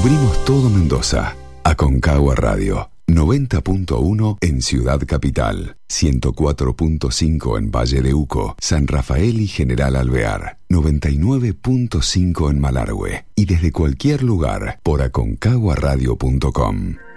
Cubrimos todo Mendoza. Aconcagua Radio. 90.1 en Ciudad Capital, 104.5 en Valle de Uco, San Rafael y General Alvear, 99.5 en Malargüe y desde cualquier lugar por aconcaguaradio.com.